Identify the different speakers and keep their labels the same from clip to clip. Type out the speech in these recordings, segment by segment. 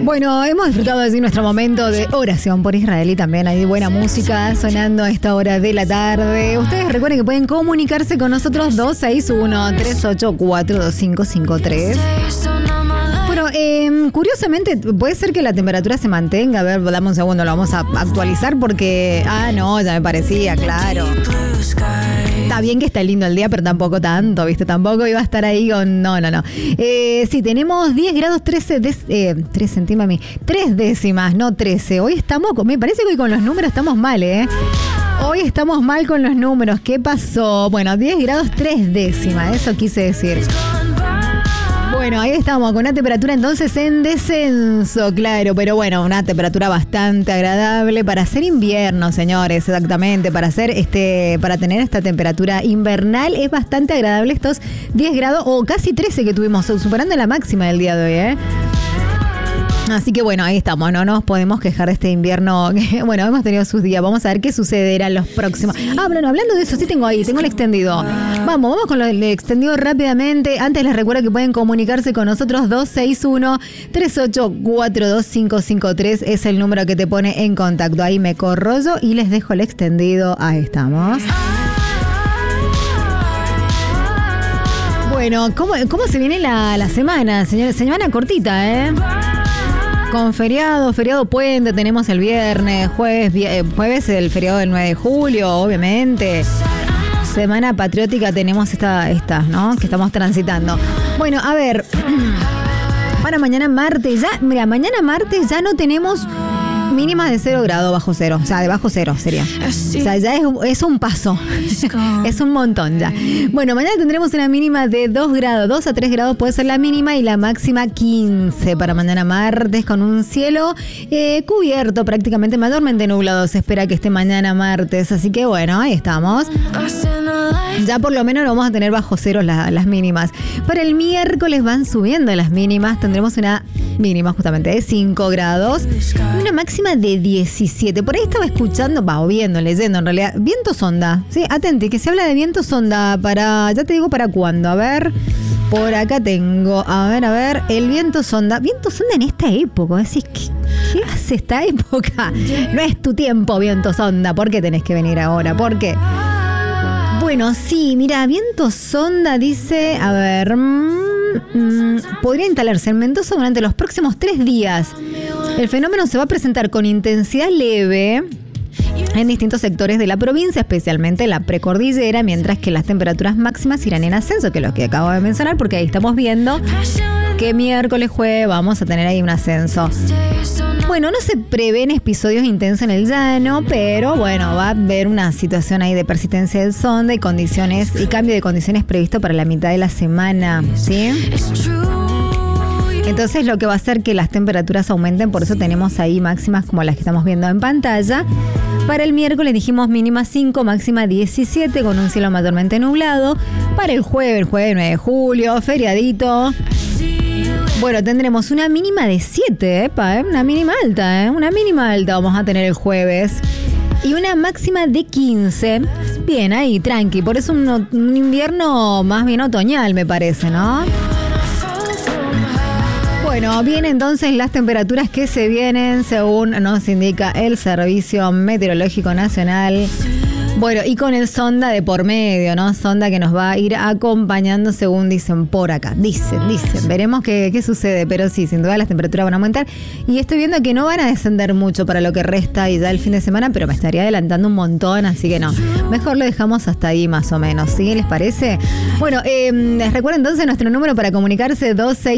Speaker 1: Bueno, hemos disfrutado así nuestro momento de oración por Israel y también hay buena música sonando a esta hora de la tarde. Ustedes recuerden que pueden comunicarse con nosotros 261-384-2553. Bueno, curiosamente puede ser que la temperatura se mantenga. A ver, dame un segundo, lo vamos a actualizar porque... no, ya me parecía, claro. Está bien que está lindo el día, pero tampoco tanto, ¿viste? Tampoco iba a estar ahí con... No. Sí, tenemos 10 grados 3 décimas, no 13. Hoy estamos... Me parece que hoy con los números estamos mal, ¿eh? Hoy estamos mal con los números. ¿Qué pasó? Bueno, 10 grados 3 décimas, eso quise decir. Bueno, ahí estamos, con una temperatura entonces en descenso, claro, pero bueno, una temperatura bastante agradable para hacer invierno, señores, exactamente, para tener esta temperatura invernal es bastante agradable estos 10 grados o casi 13 que tuvimos, superando la máxima del día de hoy, ¿eh? Así que bueno, ahí estamos, no nos podemos quejar de este invierno. Bueno, hemos tenido sus días, vamos a ver qué sucederá en los próximos. Hablando de eso, sí tengo el extendido. Vamos con el extendido rápidamente. Antes les recuerdo que pueden comunicarse con nosotros 261-384-2553. Es el número que te pone en contacto. Ahí me corro yo y les dejo el extendido. Ahí estamos. Bueno, ¿cómo se viene la semana, señores? Semana cortita, ¿eh? Con feriado puente, tenemos el viernes, jueves el feriado del 9 de julio, obviamente. Semana patriótica tenemos esta, ¿no? Que estamos transitando. Bueno, a ver, para mañana martes ya no tenemos mínimas de 0 grados bajo cero, o sea, de bajo cero sería. O sea, ya es un paso, es un montón ya. Bueno, mañana tendremos una mínima de 2 grados, 2 a 3 grados puede ser la mínima y la máxima 15 para mañana martes con un cielo cubierto, prácticamente mayormente nublado. Se espera que esté mañana martes, así que bueno, ahí estamos. Ya por lo menos lo vamos a tener bajo cero las mínimas. Para el miércoles van subiendo las mínimas, tendremos una mínima justamente de 5 grados, una máxima de 17. Por ahí estaba escuchando, leyendo en realidad, viento sonda, ¿sí? Atente, que se habla de viento sonda ya te digo para cuándo, a ver, por acá tengo, a ver, el viento sonda en esta época, decís, ¿qué hace esta época? No es tu tiempo, viento sonda, ¿por qué tenés que venir ahora? ¿Por qué? Bueno, sí, mira, viento sonda dice, a ver, podría instalarse en Mendoza durante los próximos 3 días. El fenómeno se va a presentar con intensidad leve en distintos sectores de la provincia, especialmente en la precordillera, mientras que las temperaturas máximas irán en ascenso, que es lo que acabo de mencionar, porque ahí estamos viendo que miércoles, jueves vamos a tener ahí un ascenso. Bueno, no se prevén episodios intensos en el llano, pero bueno, va a haber una situación ahí de persistencia del sonda y cambio de condiciones previsto para la mitad de la semana, ¿sí? Entonces lo que va a hacer que las temperaturas aumenten, por eso tenemos ahí máximas como las que estamos viendo en pantalla. Para el miércoles dijimos mínima 5, máxima 17 con un cielo mayormente nublado. Para el jueves 9 de julio, feriadito. Bueno, tendremos una mínima de 7, una mínima alta, una mínima alta vamos a tener el jueves. Y una máxima de 15. Bien, ahí, tranqui. Por eso un invierno más bien otoñal, me parece, ¿no? Bueno, vienen entonces las temperaturas que se vienen según nos indica el Servicio Meteorológico Nacional. Bueno, y con el sonda de por medio, ¿no? Sonda que nos va a ir acompañando según dicen por acá. Dicen. Veremos qué sucede, pero sí, sin duda las temperaturas van a aumentar. Y estoy viendo que no van a descender mucho para lo que resta y ya el fin de semana, pero me estaría adelantando un montón, así que no. Mejor lo dejamos hasta ahí más o menos, ¿sí? ¿Les parece? Bueno, les recuerdo entonces nuestro número para comunicarse,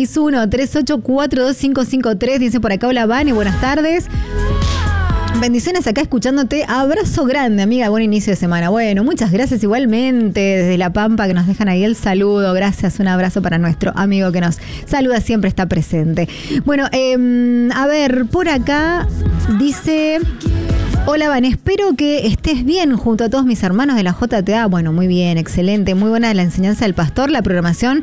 Speaker 1: 261-384-2553. Dice por acá, hola Vani, buenas tardes. Bendiciones acá escuchándote. Abrazo grande, amiga. Buen inicio de semana. Bueno, muchas gracias igualmente desde La Pampa que nos dejan ahí el saludo. Gracias, un abrazo para nuestro amigo que nos saluda, siempre está presente. Bueno, a ver, por acá dice... Hola, Van, espero que estés bien junto a todos mis hermanos de la JTA. Bueno, muy bien, excelente. Muy buena la enseñanza del pastor, la programación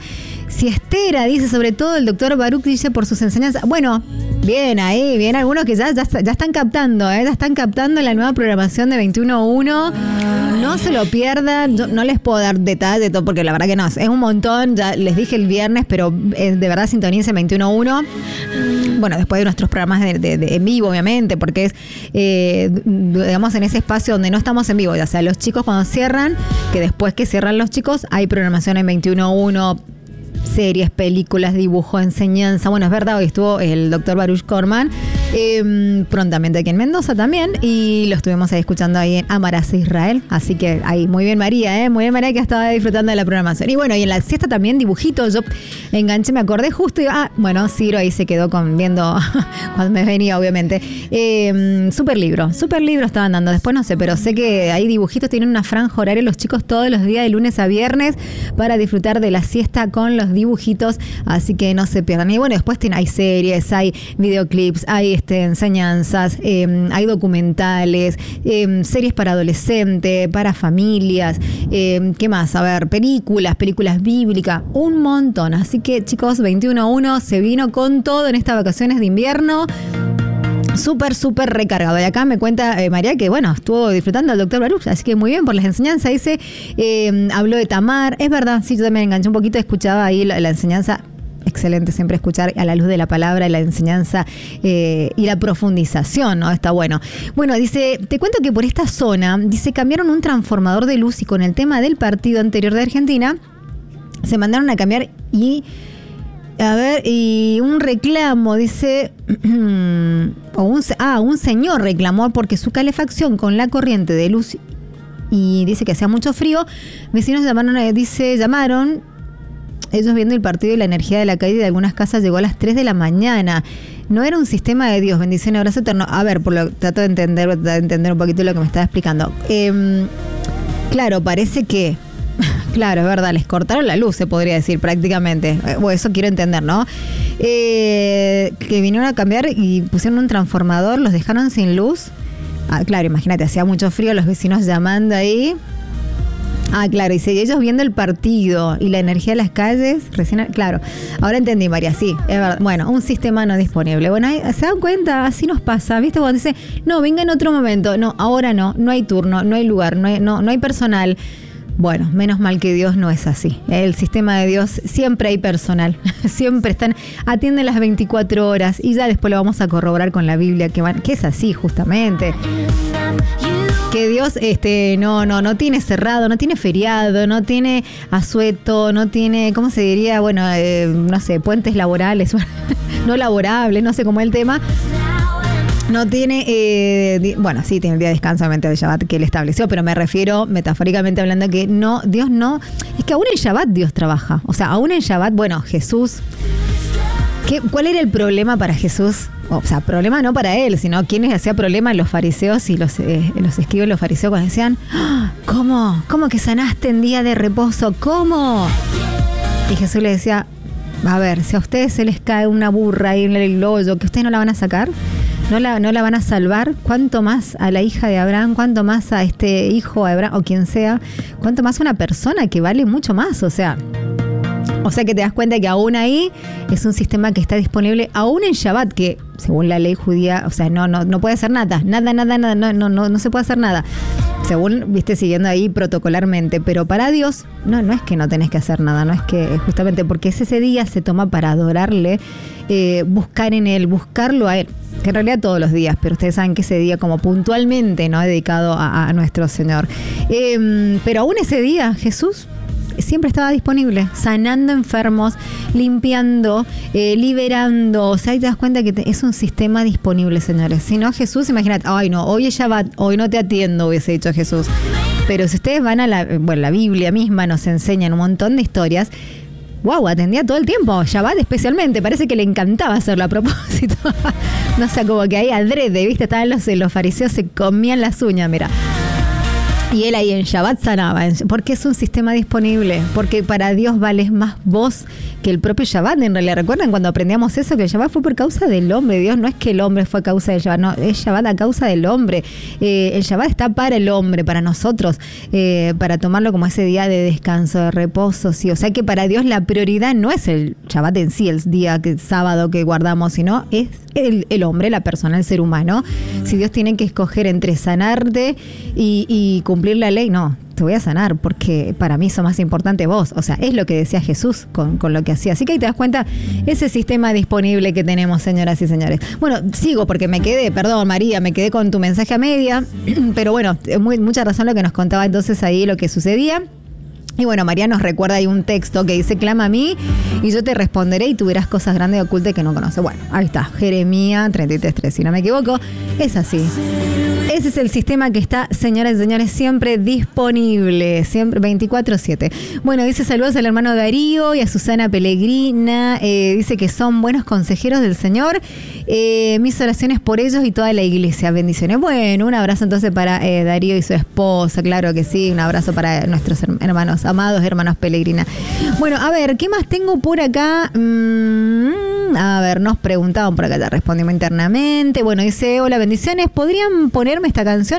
Speaker 1: siestera, dice, sobre todo el doctor Baruch, dice, por sus enseñanzas. Bueno, bien ahí, bien, algunos que ya están captando, ya están captando la nueva programación de 21.1. No se lo pierdan, yo no les puedo dar detalle, todo, porque la verdad que no, es un montón, ya les dije el viernes, pero de verdad sintonicen 21.1. Bueno, después de nuestros programas de en vivo, obviamente, porque es, digamos, en ese espacio donde no estamos en vivo, ya sea los chicos cuando cierran, que después que cierran los chicos, hay programación en 21.1, series, películas, dibujo, enseñanza. Bueno, es verdad, hoy estuvo el doctor Baruch Korman, prontamente aquí en Mendoza también, y lo estuvimos ahí escuchando ahí en Amarás a Israel. Así que ahí, muy bien María, muy bien María, que estaba disfrutando de la programación. Y bueno, y en la siesta también dibujitos, yo enganché, me acordé justo y bueno, Ciro ahí se quedó viendo cuando me venía, obviamente. Súper libro estaban dando, después no sé, pero sé que hay dibujitos, tienen una franja horaria los chicos todos los días de lunes a viernes para disfrutar de la siesta con los dibujitos, así que no se pierdan. Y bueno, después hay series, hay videoclips, hay enseñanzas, hay documentales, series para adolescentes, para familias, ¿qué más? A ver, películas bíblicas, un montón. Así que chicos, 21.1 se vino con todo en estas vacaciones de invierno. Súper recargado. Y acá me cuenta María que, bueno, estuvo disfrutando el doctor Baruch, así que muy bien por las enseñanzas. Dice, habló de Tamar. Es verdad, sí, yo también enganché un poquito, escuchaba ahí la enseñanza. Excelente siempre escuchar a la luz de la palabra, la enseñanza y la profundización, ¿no? Está bueno. Bueno, dice, te cuento que por esta zona, dice, cambiaron un transformador de luz y con el tema del partido anterior de Argentina, se mandaron a cambiar y un reclamo, dice, un señor reclamó porque su calefacción con la corriente de luz y dice que hacía mucho frío, vecinos llamaron, ellos viendo el partido y la energía de la calle de algunas casas llegó a las 3 de la mañana. No era un sistema de Dios, bendición y abrazo eterno. A ver, trato de entender un poquito lo que me estaba explicando. Claro, parece que... Claro, es verdad, les cortaron la luz, se podría decir prácticamente. Bueno, eso quiero entender, ¿no? Que vinieron a cambiar y pusieron un transformador, los dejaron sin luz. Claro, imagínate, hacía mucho frío, los vecinos llamando ahí. Claro, y ellos viendo el partido y la energía de las calles, claro, ahora entendí, María, sí, es verdad. Bueno, un sistema no disponible. Bueno, se dan cuenta, así nos pasa, ¿viste? Cuando dice, no, venga en otro momento, no, ahora no hay turno, no hay lugar, no hay personal. Bueno, menos mal que Dios no es así. El sistema de Dios siempre hay personal, siempre atienden las 24 horas y ya después lo vamos a corroborar con la Biblia, que es así justamente. Que Dios no tiene cerrado, no tiene feriado, no tiene asueto, no tiene, ¿cómo se diría? Bueno, no sé, puentes laborales, no laborables, no sé cómo es el tema. No tiene, bueno, sí tiene el día de descanso, obviamente, de Shabbat que él estableció, pero me refiero, metafóricamente hablando, que no, Dios no, es que aún en Shabbat Dios trabaja. O sea, aún en Shabbat, bueno, Jesús, ¿cuál era el problema para Jesús? O sea, problema no para él, sino quienes hacía problema los fariseos y los escribas de los fariseos cuando decían, ¿cómo? ¿Cómo que sanaste en día de reposo? ¿Cómo? Y Jesús le decía, a ver, si a ustedes se les cae una burra ahí en el hoyo, ¿que ustedes no la van a sacar? ¿No la van a salvar? ¿Cuánto más a la hija de Abraham? ¿Cuánto más a este hijo de Abraham? O quien sea. ¿Cuánto más a una persona que vale mucho más? O sea que te das cuenta que aún ahí es un sistema que está disponible, aún en Shabbat, que según la ley judía, o sea, no puede hacer nada, no se puede hacer nada. Según, siguiendo ahí protocolarmente, pero para Dios no es que no tenés que hacer nada, no es que justamente porque ese día se toma para adorarle, buscar en él, buscarlo a él, que en realidad todos los días, pero ustedes saben que ese día como puntualmente no dedicado a nuestro Señor. Pero aún ese día Jesús siempre estaba disponible, sanando enfermos, limpiando, liberando. O sea, ahí te das cuenta que es un sistema disponible, señores. Si no, Jesús, imagínate, hoy es Shabbat, hoy no te atiendo, hubiese dicho Jesús. Pero si ustedes van a la Biblia misma nos enseñan un montón de historias. Wow, atendía todo el tiempo, Shabbat especialmente, parece que le encantaba hacerlo a propósito. No sé, como que ahí adrede, ¿viste? Estaban los fariseos, se comían las uñas, mira. Y él ahí en Shabbat sanaba, porque es un sistema disponible, porque para Dios vales más vos que el propio Shabbat. En realidad, ¿recuerdan cuando aprendíamos eso? Que el Shabbat fue por causa del hombre. Dios no es que el hombre fue a causa del Shabbat, no, es Shabbat a causa del hombre. El Shabbat está para el hombre, para nosotros, para tomarlo como ese día de descanso, de reposo, sí. O sea que para Dios la prioridad no es el Shabbat en sí, el día sábado que guardamos, sino es el hombre, la persona, el ser humano. Si Dios tiene que escoger entre sanarte y cumplir la ley, no, te voy a sanar porque para mí sos más importante vos. O sea, es lo que decía Jesús con lo que hacía. Así que ahí te das cuenta ese sistema disponible que tenemos, señoras y señores. Bueno, sigo porque me quedé, perdón María, me quedé con tu mensaje a media, pero bueno, mucha razón lo que nos contaba entonces ahí lo que sucedía. Y bueno, María nos recuerda ahí un texto que dice: clama a mí y yo te responderé y tú verás cosas grandes y ocultas que no conoces. Bueno, ahí está, Jeremías 33:3, si no me equivoco, es así. Ese es el sistema que está, señoras y señores, siempre disponible, siempre 24/7. Bueno, dice saludos al hermano Darío y a Susana Pellegrina, dice que son buenos consejeros del Señor, mis oraciones por ellos y toda la iglesia, bendiciones. Bueno, un abrazo entonces para Darío y su esposa, claro que sí, un abrazo para nuestros hermanos, amados hermanos Pellegrina. Bueno, a ver, ¿qué más tengo por acá? A ver, nos preguntaban por acá, ya respondimos internamente. Bueno, dice, hola, bendiciones, ¿podrían ponerme esta canción?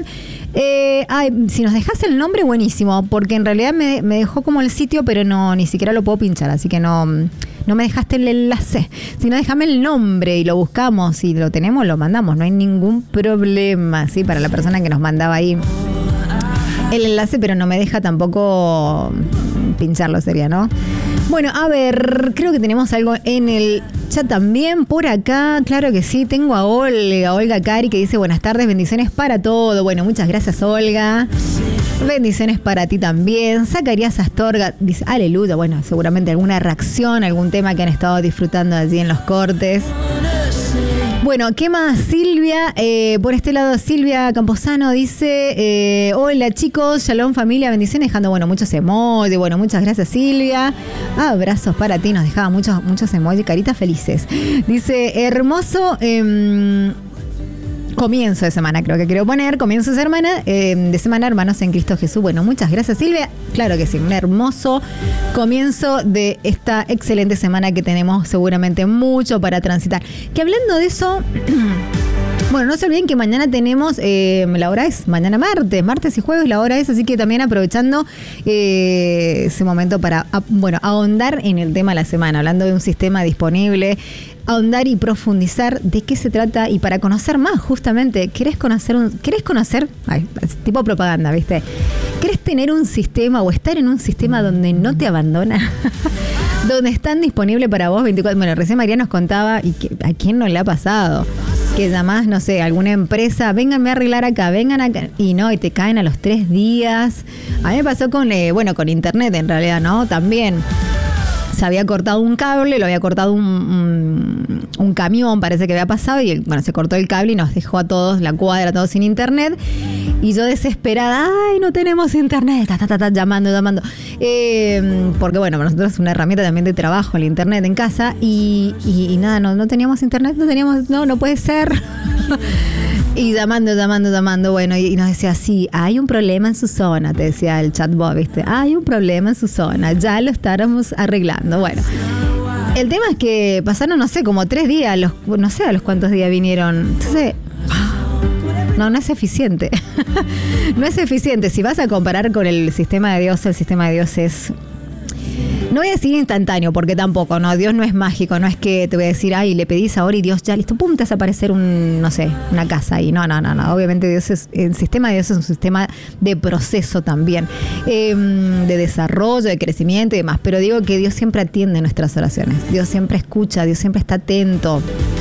Speaker 1: Si nos dejas el nombre, buenísimo, porque en realidad me dejó como el sitio, pero no, ni siquiera lo puedo pinchar, así que no me dejaste el enlace. Si no, déjame el nombre y lo buscamos, y lo tenemos, lo mandamos, no hay ningún problema, ¿sí? Para la persona que nos mandaba ahí el enlace, pero no me deja tampoco pincharlo, sería, ¿no? Bueno, a ver, creo que tenemos algo en el chat también por acá. Claro que sí, tengo a Olga Cari, que dice buenas tardes, bendiciones para todo. Bueno, muchas gracias, Olga. Bendiciones para ti también. Zacarías Astorga dice aleluya. Bueno, seguramente alguna reacción, algún tema que han estado disfrutando allí en los cortes. Bueno, ¿qué más? Silvia, por este lado Silvia Camposano dice, hola chicos, shalom familia, bendiciones, dejando, bueno, muchos emojis, bueno, muchas gracias Silvia, abrazos para ti, nos dejaba muchos emojis, caritas felices. Dice, hermoso comienzo de semana, creo que quiero poner, comienzo de semana, hermanos en Cristo Jesús. Bueno, muchas gracias Silvia, claro que sí, un hermoso comienzo de esta excelente semana que tenemos seguramente mucho para transitar. Que hablando de eso, bueno, no se olviden que mañana tenemos, la hora es mañana martes y jueves la hora es, así que también aprovechando ese momento para, ahondar en el tema de la semana, hablando de un sistema disponible, ahondar y profundizar de qué se trata y para conocer más, justamente, ¿querés conocer? Ay, tipo propaganda, ¿viste? ¿Querés tener un sistema o estar en un sistema donde no te abandona? Donde están disponibles para vos 24. Bueno, recién María nos contaba, y ¿a quién no le ha pasado? Que llamás, no sé, alguna empresa, vénganme a arreglar acá, vengan acá, y te caen a los 3 días. A mí me pasó con internet en realidad, ¿no? También se había cortado un cable, lo había cortado un camión, parece que había pasado, y se cortó el cable y nos dejó a todos, la cuadra, todos sin internet. Y yo desesperada, ay, no tenemos internet, llamando. Porque para nosotros es una herramienta también de trabajo, el internet en casa, y nada, no teníamos internet, no puede ser. Y llamando, bueno, y nos decía, sí, hay un problema en su zona, te decía el chatbot, ¿viste? Hay un problema en su zona, ya lo estábamos arreglando. Bueno, el tema es que pasaron, como 3 días, no sé a los cuántos días vinieron. Entonces, no es eficiente. No es eficiente. Si vas a comparar con el sistema de Dios es... No voy a decir instantáneo, porque tampoco, ¿no? Dios no es mágico, no es que te voy a decir, ay, le pedís ahora y Dios ya, listo, pum, te hace aparecer una casa ahí. No. Obviamente el sistema de Dios es un sistema de proceso también, de desarrollo, de crecimiento y demás. Pero digo que Dios siempre atiende nuestras oraciones, Dios siempre escucha, Dios siempre está atento.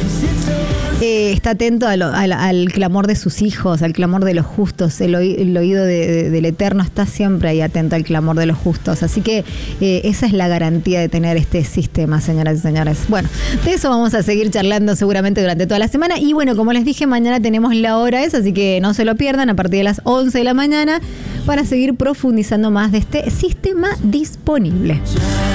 Speaker 1: Está atento al clamor de sus hijos, al clamor de los justos. El oído del Eterno está siempre ahí atento al clamor de los justos. Así que esa es la garantía de tener este sistema, señoras y señores. Bueno, de eso vamos a seguir charlando seguramente durante toda la semana. Y bueno, como les dije, mañana tenemos la hora esa, así que no se lo pierdan a partir de las 11 de la mañana para seguir profundizando más de este sistema disponible.